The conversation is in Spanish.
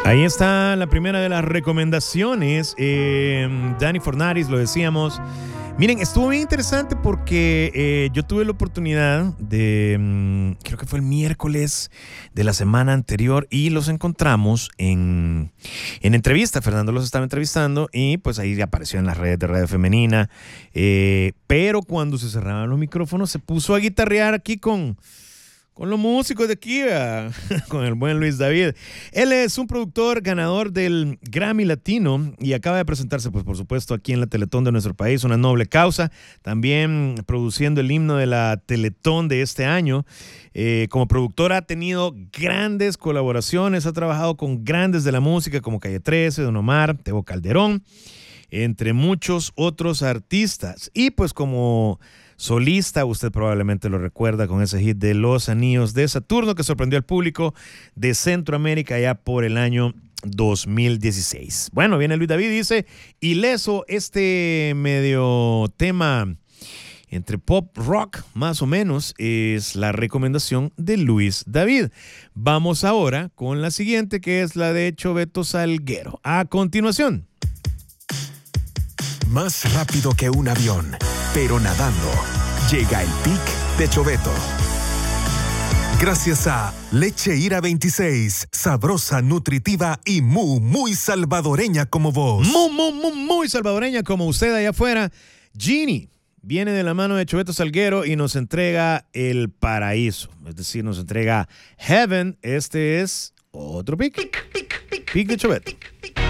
Ahí está la primera de las recomendaciones. Dani Fornaris, lo decíamos. Miren, estuvo bien interesante porque yo tuve la oportunidad de, creo que fue el miércoles de la semana anterior, y los encontramos en entrevista. Fernando los estaba entrevistando y pues ahí apareció en las redes de Radio Femenina. Pero cuando se cerraban los micrófonos se puso a guitarrear aquí con los músicos de aquí, con el buen Luis David. Él es un productor ganador del Grammy Latino y acaba de presentarse, pues por supuesto, aquí en la Teletón de nuestro país, una noble causa. También produciendo el himno de la Teletón de este año. Como productor ha tenido grandes colaboraciones, ha trabajado con grandes de la música como Calle 13, Don Omar, Tego Calderón, entre muchos otros artistas. Y pues como solista, usted probablemente lo recuerda con ese hit de Los Anillos de Saturno, que sorprendió al público de Centroamérica ya por el año 2016. Bueno, viene Luis David y dice: ileso, este medio tema entre pop rock más o menos es la recomendación de Luis David. Vamos ahora con la siguiente, que es la de Choveto Salguero. A continuación. Más rápido que un avión, pero nadando, llega el pic de Choveto. Gracias a Leche Ira 26, sabrosa, nutritiva y muy salvadoreña como vos. Muy salvadoreña como usted allá afuera. Genie viene de la mano de Choveto Salguero y nos entrega el paraíso, es decir, nos entrega Heaven. Este es otro pic de Choveto.